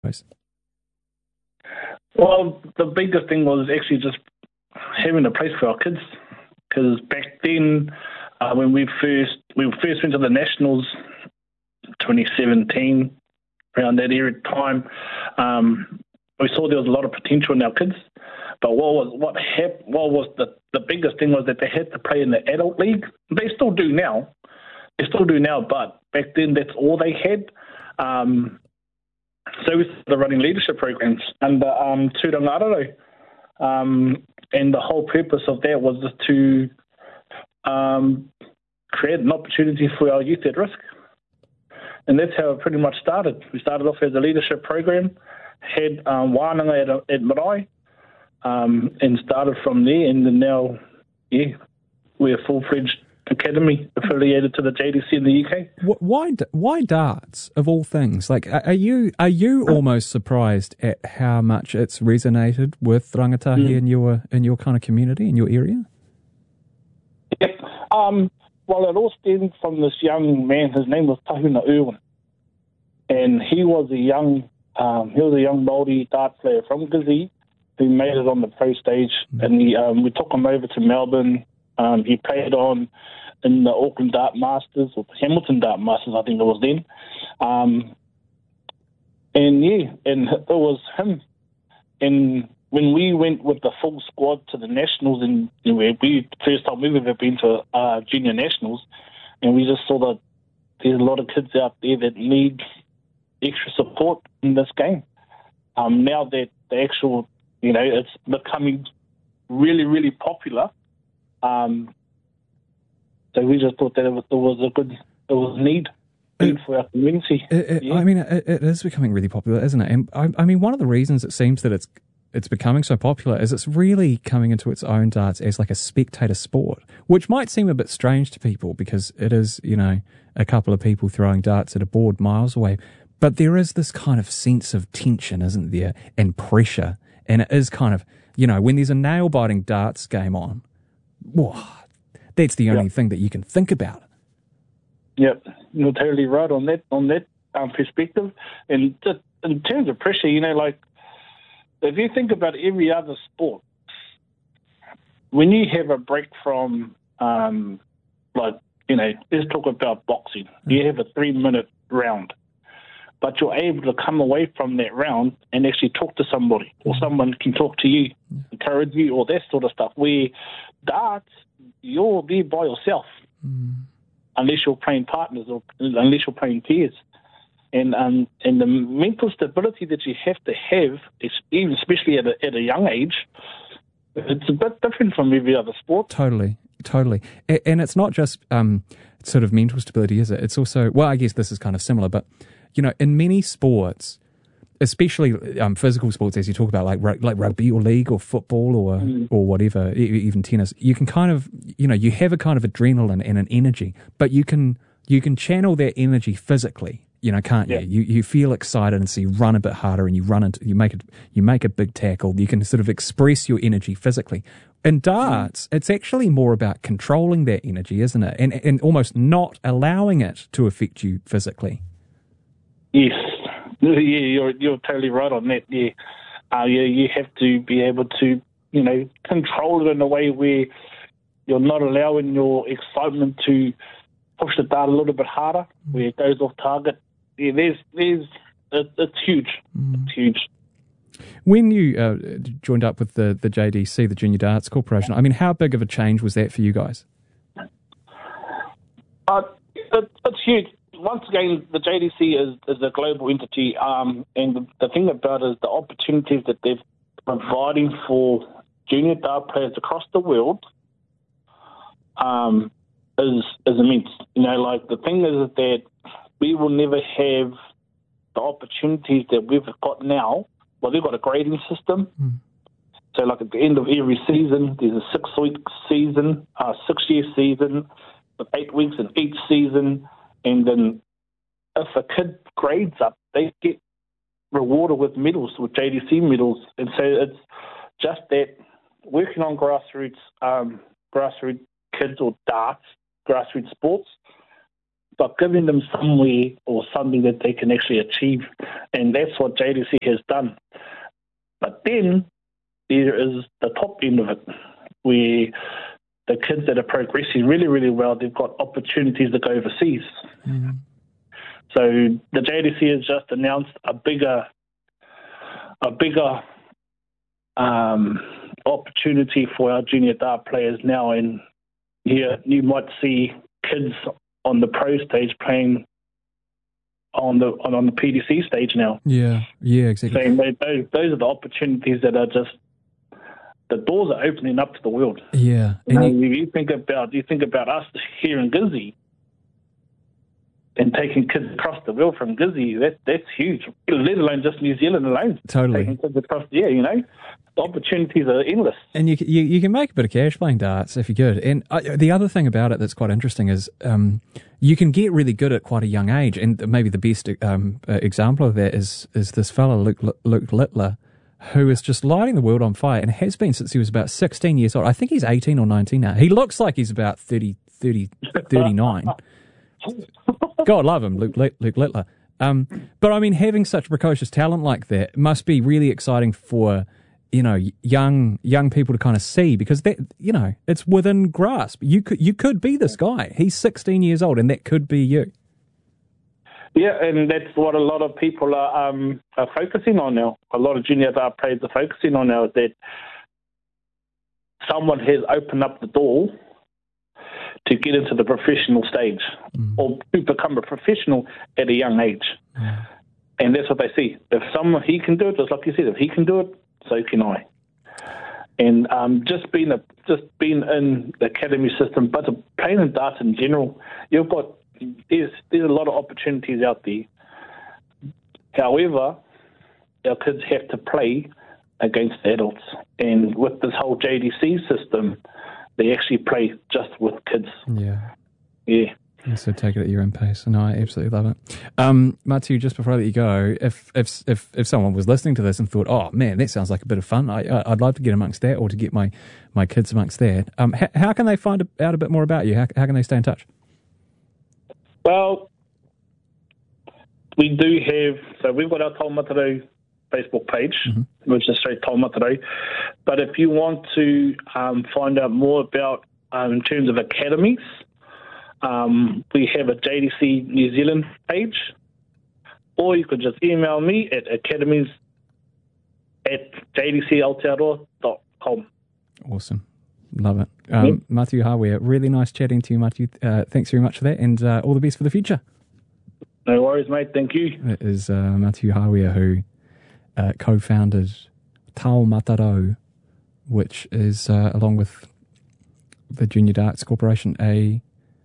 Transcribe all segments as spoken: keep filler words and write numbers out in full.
Well, the biggest thing was actually just having a place for our kids, because back then, uh, when we first we first went to the Nationals, twenty seventeen, around that era time, um, we saw there was a lot of potential in our kids. But what was what hap- what was the, the biggest thing was that they had to play in the adult league. They still do now. They still do now, but back then that's all they had. Um, so we started running leadership programs under um, Tūranga Araro. Um, and the whole purpose of that was just to um, create an opportunity for our youth at risk. And that's how it pretty much started. We started off as a leadership program, had um, wānanga at, at Marae, um, and started from there. And then now, yeah, we're a full-fledged academy affiliated to the J D C in the U K. Why, why darts of all things? Like, are you are you almost surprised at how much it's resonated with rangatahi mm. in your in your kind of community, in your area? Yep. Um, well, it all stemmed from this young man. His name was Tahuna Irwin, and he was a young um, he was a young Māori dart player from Gizzy who made it on the pro stage, mm. and he, um, we took him over to Melbourne. Um, he played on in the Auckland Dart Masters, or the Hamilton Dart Masters, I think it was then. Um, and yeah, and it was him. And when we went with the full squad to the Nationals, and you know, we first time we've ever been to uh, Junior Nationals, and we just saw that there's a lot of kids out there that need extra support in this game. Um, now that the actual, you know, it's becoming really, really popular. Um, so we just thought that it was, it was a good, it was need, need for our community. It, it, yeah. I mean, it, it is becoming really popular, isn't it? And I, I mean, one of the reasons it seems that it's it's becoming so popular is it's really coming into its own, darts, as like a spectator sport, which might seem a bit strange to people because it is, you know, a couple of people throwing darts at a board miles away. But there is this kind of sense of tension, isn't there, and pressure, and it is kind of, you know, when there's a nail-biting darts game on, whoa, that's the only yep. thing that you can think about. Yep, you're totally right on that on that um, perspective. And just in terms of pressure, you know, like if you think about every other sport, when you have a break from, um, like, you know, let's talk about boxing. Mm. You have a three-minute round, but you're able to come away from that round and actually talk to somebody, or someone can talk to you, mm. encourage you, or that sort of stuff. Where darts, you're there by yourself, mm. unless you're playing partners or unless you're playing peers. And um, and the mental stability that you have to have, even especially at a, at a young age, it's a bit different from every other sport. Totally, totally. And it's not just um, sort of mental stability, is it? It's also, well, I guess this is kind of similar, but, you know, in many sports, especially um, physical sports, as you talk about, like like rugby or league or football or mm. or whatever, even tennis, you can kind of, you know, you have a kind of adrenaline and an energy, but you can you can channel that energy physically, you know, can't yeah. you? You you feel excited, and so you run a bit harder, and you run into you make it you make a big tackle. You can sort of express your energy physically. In darts, mm. it's actually more about controlling that energy, isn't it? And and almost not allowing it to affect you physically. Yes. Yeah, you're you're totally right on that. Yeah, uh, yeah, you have to be able to, you know, control it in a way where you're not allowing your excitement to push the dart a little bit harder, where it goes off target. Yeah, there's there's it, it's huge. Mm. It's huge. When you uh, joined up with the the J D C, the Junior Darts Corporation, I mean, how big of a change was that for you guys? Uh, it, it's huge. Once again, the J D C is, is a global entity, um, and the, the thing about it is the opportunities that they're providing for junior dart players across the world um, is is immense. You know, like the thing is that we will never have the opportunities that we've got now. Well, they've got a grading system. Mm. So, like at the end of every season, there's a six-week season, a six-year season, with eight weeks in each season. And then if a kid grades up, they get rewarded with medals, with J D C medals. And so it's just that working on grassroots, um, grassroots kids or darts, grassroots sports, but giving them somewhere or something that they can actually achieve. And that's what J D C has done. But then there is the top end of it, where the kids that are progressing really, really well, they've got opportunities to go overseas. Mm-hmm. So the J D C has just announced a bigger, a bigger um, opportunity for our junior dart players now, and yeah, you might see kids on the pro stage playing on the on, on the P D C stage now. Yeah, yeah, exactly. So those, those are the opportunities that are just, the doors are opening up to the world. Yeah. You know, you, you think about you think about us here in Gizzy and taking kids across the world from Gizzy, that that's huge. Let alone just New Zealand alone. Totally. Taking kids across, yeah, you know, the opportunities are endless. And you you, you can make a bit of cash playing darts if you're good. And uh, the other thing about it that's quite interesting is um, you can get really good at quite a young age. And maybe the best um, uh, example of that is is this fella Luke Luke Littler, who is just lighting the world on fire and has been since he was about sixteen years old. I think he's eighteen or nineteen now. He looks like he's about thirty, thirty, thirty-nine. God love him, Luke, Luke Littler. Um, but I mean, having such precocious talent like that must be really exciting for, you know, young young people to kind of see, because that, you know, it's within grasp. You could you could be this guy. He's sixteen years old, and that could be you. Yeah, and that's what a lot of people are, um, are focusing on now. A lot of junior dart players are focusing on now, is that someone has opened up the door to get into the professional stage, mm. or to become a professional at a young age. Mm. And that's what they see. If someone, he can do it, just like you said, if he can do it, so can I. And um, just being a, just being in the academy system, but playing in darts in general, you've got, there's, there's a lot of opportunities out there. However, our kids have to play against adults. And with this whole J D C system, they actually play just with kids. Yeah. Yeah. And so take it at your own pace. No, I absolutely love it. Um, Matu, just before I let you go, if if if if someone was listening to this and thought, oh man, that sounds like a bit of fun, I, I'd love to get amongst that, or to get my, my kids amongst that, um, how, how can they find out a bit more about you? How, how can they stay in touch? Well, we do have, so we've got our Taumataro Facebook page, mm-hmm. which is straight Taumataro. But if you want to um, find out more about, um, in terms of academies, um, we have a J D C New Zealand page, or you could just email me at academies at j d c aotearoa dot com. Awesome. Love it. Um, yep. Matu Hawea, really nice chatting to you, Matu. Uh, thanks very much for that, and uh, all the best for the future. No worries, mate. Thank you. It is uh, Matu Hawea, who uh, co-founded Taumataro, which is, uh, along with the Junior Darts Corporation, a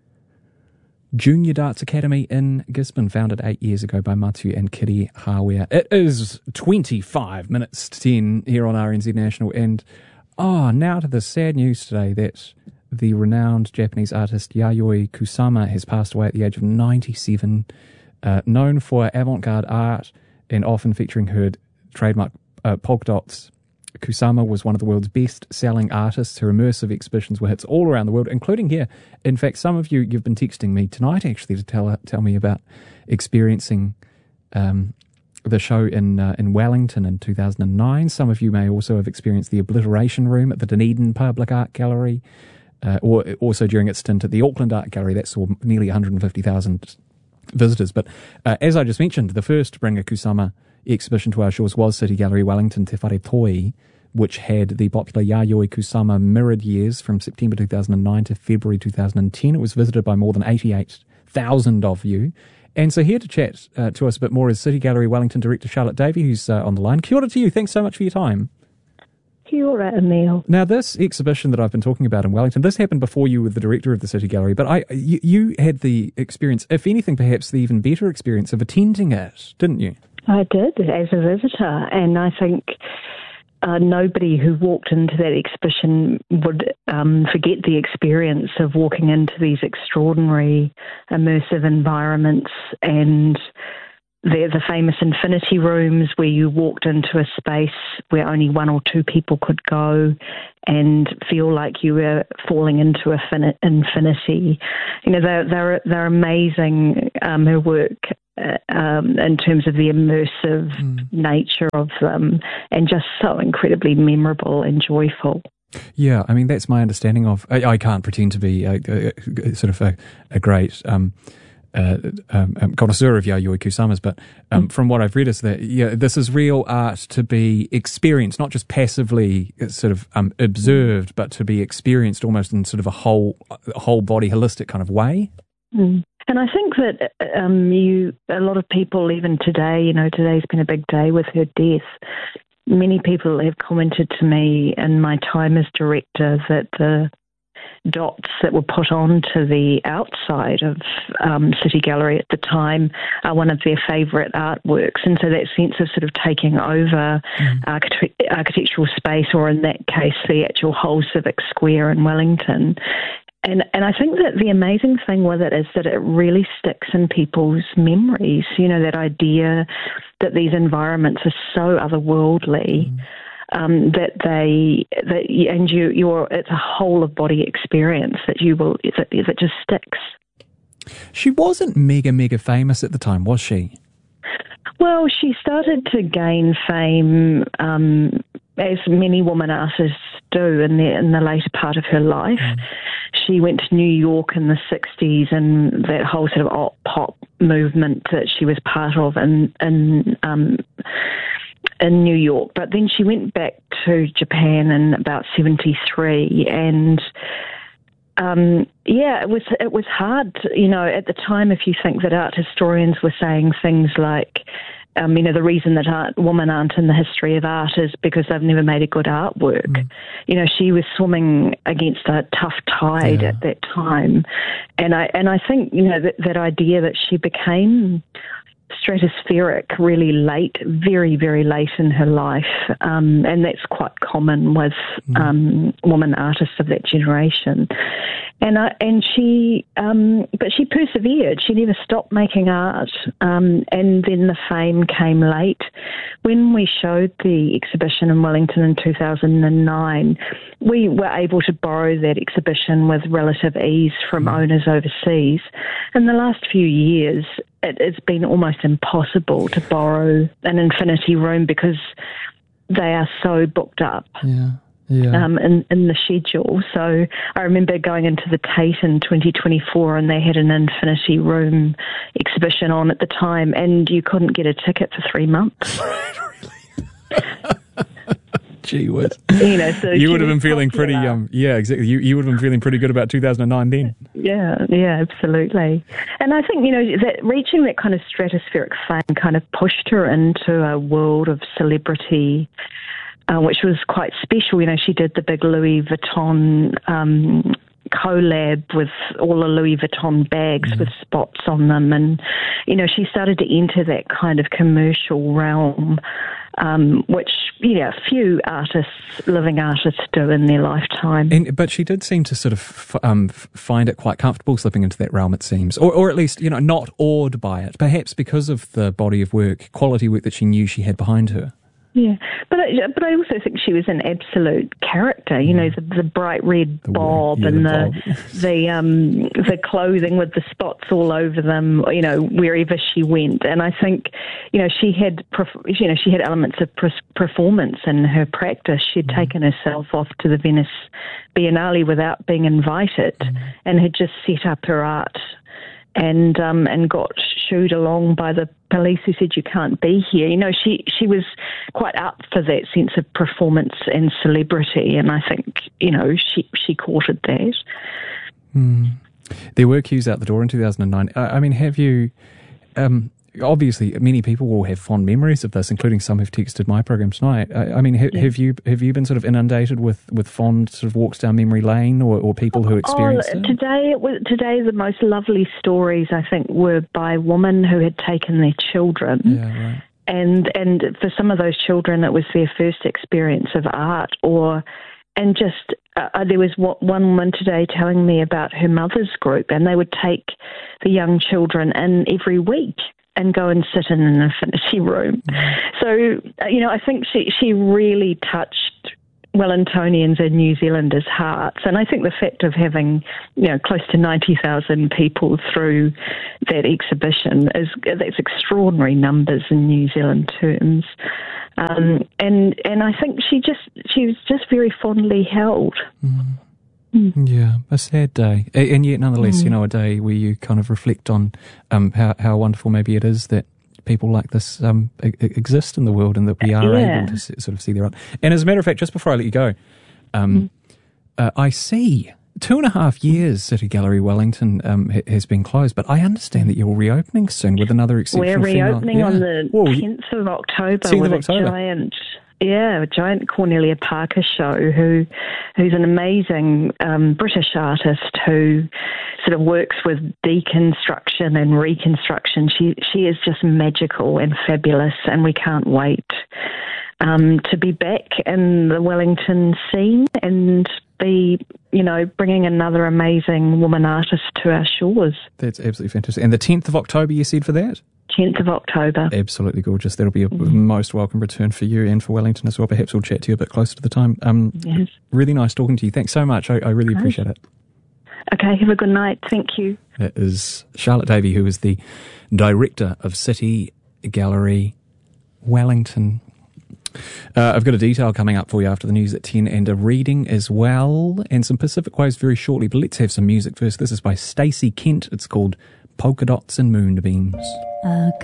Junior Darts Academy in Gisborne, founded eight years ago by Matu and Kiri Hawea. It is twenty-five minutes to ten here on R N Z National, and oh, now to the sad news today that the renowned Japanese artist Yayoi Kusama has passed away at the age of ninety-seven. Uh, known for avant-garde art and often featuring her trademark uh, polka dots, Kusama was one of the world's best-selling artists. Her immersive exhibitions were hits all around the world, including here. In fact, some of you, you've been texting me tonight, actually, to tell tell me about experiencing um, the show in uh, in Wellington in two thousand nine. Some of you may also have experienced the Obliteration Room at the Dunedin Public Art Gallery, uh, or also during its stint at the Auckland Art Gallery. That saw nearly one hundred fifty thousand visitors. But uh, as I just mentioned, the first to bring a Kusama exhibition to our shores was City Gallery Wellington Te Whare Toi, which had the popular Yayoi Kusama mirrored years from September two thousand nine to February two thousand ten. It was visited by more than eighty-eight thousand of you. And so here to chat uh, to us a bit more is City Gallery Wellington Director Charlotte Davey, who's uh, on the line. Kia ora to you. Thanks so much for your time. Kia ora, Emil. Now, this exhibition that I've been talking about in Wellington, this happened before you were the director of the City Gallery, but I, you, you had the experience, if anything, perhaps the even better experience of attending it, didn't you? I did, as a visitor, and I think uh, nobody who walked into that exhibition would um, forget the experience of walking into these extraordinary immersive environments and they're the famous infinity rooms where you walked into a space where only one or two people could go and feel like you were falling into a fin- infinity. You know, they're, they're, they're amazing, um, her work uh, um, in terms of the immersive mm. nature of them, and just so incredibly memorable and joyful. Yeah, I mean, that's my understanding of... I, I can't pretend to be a, a, a, sort of a, a great... Um, Uh, um, um, connoisseur of Yayoi Kusama's, but um, mm. from what I've read is that yeah, this is real art to be experienced, not just passively sort of um, observed, but to be experienced almost in sort of a whole, a whole body, holistic kind of way. Mm. And I think that um, you, a lot of people, even today, you know, today's been a big day with her death. Many people have commented to me in my time as director that the dots that were put onto the outside of um, City Gallery at the time are one of their favourite artworks. And so that sense of sort of taking over mm. architect- architectural space, or in that case, the actual whole civic square in Wellington. And and I think that the amazing thing with it is that it really sticks in people's memories, you know, that idea that these environments are so otherworldly. Mm. Um, that they that and you you're it's a whole of body experience that you will that, that just sticks. She wasn't mega mega famous at the time, was she? Well, she started to gain fame um, as many women artists do in the in the later part of her life. Mm. She went to New York in the sixties, and that whole sort of alt pop movement that she was part of, and and um, in New York, but then she went back to Japan in about seventy-three, and um, yeah, it was it was hard, you know, at the time. If you think that art historians were saying things like, um, you know, the reason that art, women aren't in the history of art is because they've never made a good artwork. Mm. You know, she was swimming against a tough tide yeah. at that time, and I and I think, you know, that, that idea that she became stratospheric really late, very, very late in her life. Um, and that's quite common with um, women artists of that generation. And I, and she, um, but she persevered. She never stopped making art. Um, and then the fame came late. When we showed the exhibition in Wellington in two thousand nine, we were able to borrow that exhibition with relative ease from owners overseas. In the last few years, it, it's been almost impossible to borrow an infinity room because they are so booked up. Yeah. Yeah. Um, in, in the schedule. So I remember going into the Tate in twenty twenty-four, and they had an infinity room exhibition on at the time, and you couldn't get a ticket for three months. Gee whiz. You know, so you would have been feeling popular. pretty, um, yeah, exactly. You you would have been feeling pretty good about two thousand nine then. Yeah, yeah, absolutely. And I think, you know, that reaching that kind of stratospheric fame kind of pushed her into a world of celebrity, Uh, which was quite special. You know, she did the big Louis Vuitton um, collab with all the Louis Vuitton bags mm. with spots on them. And, you know, she started to enter that kind of commercial realm, um, which, you know, few artists, living artists do in their lifetime. And, but she did seem to sort of f- um, find it quite comfortable slipping into that realm, it seems. Or, or at least, you know, not awed by it, perhaps because of the body of work, quality work that she knew she had behind her. Yeah, but I, but I also think she was an absolute character. You know, the, the bright red the bob yeah, and the the, the um the clothing with the spots all over them. You know, wherever she went, and I think, you know, she had you know she had elements of performance in her practice. She'd mm. taken herself off to the Venice Biennale without being invited, mm. and had just set up her art. And um, and got shooed along by the police who said you can't be here. You know, she she was quite up for that sense of performance and celebrity, and I think, you know, she she courted that. Mm. There were cues out the door in two thousand nine. I, I mean, have you? Um, obviously, many people will have fond memories of this, including some who've texted my program tonight. I, I mean, ha, yeah. have you have you been sort of inundated with, with fond sort of walks down memory lane, or, or people who experienced oh, it? Today, it was, today the most lovely stories, I think, were by women who had taken their children. Yeah, right. And and for some of those children, it was their first experience of art, or and just uh, there was one woman today telling me about her mother's group, and they would take the young children in every week. and go and sit in an infinity room. So, you know, I think she, she really touched Wellingtonians and New Zealanders' hearts. And I think the fact of having, you know, close to ninety thousand people through that exhibition is, that's extraordinary numbers in New Zealand terms. Um, and, and I think she just, she was just very fondly held. Mm. Mm. Yeah, a sad day. And yet nonetheless, mm. you know, a day where you kind of reflect on um, how, how wonderful maybe it is that people like this um, exist in the world and that we are yeah. able to sort of see their art. And as a matter of fact, just before I let you go, um, mm. uh, I see two and a half years City Gallery Wellington um, ha- has been closed, but I understand that you're reopening soon with another exceptional We're reopening female. on yeah. the Whoa, tenth of October tenth with of October. a giant... Yeah, a giant Cornelia Parker show, who who's an amazing um, British artist who sort of works with deconstruction and reconstruction. She she is just magical and fabulous, and we can't wait um, to be back in the Wellington scene and be, you know, bringing another amazing woman artist to our shores. That's absolutely fantastic. And the tenth of October, you said, for that? tenth of October. Absolutely gorgeous. That'll be a mm. most welcome return for you and for Wellington as well. Perhaps we'll chat to you a bit closer to the time. Um, yes. Really nice talking to you. Thanks so much. I, I really okay. appreciate it. Okay, have a good night. Thank you. That is Charlotte Davey, who is the director of City Gallery Wellington. Uh, I've got a detail coming up for you after the news at ten and a reading as well, and some Pacific Waves very shortly. But let's have some music first. This is by Stacey Kent. It's called Polka Dots and Moonbeams. A